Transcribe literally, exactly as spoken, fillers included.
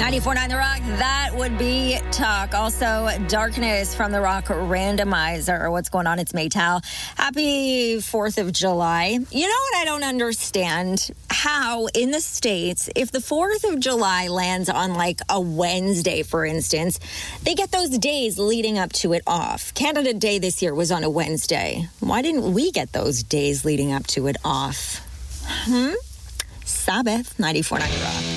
ninety-four point nine The Rock, that would be talk. Also, Darkness from The Rock Randomizer. What's going on? It's Maytal. Happy fourth of July. You know what I don't understand? How in the States, if the fourth of July lands on like a Wednesday, for instance, they get those days leading up to it off. Canada Day this year was on a Wednesday. Why didn't we get those days leading up to it off? Hmm? Sabbath, ninety-four point nine The Rock.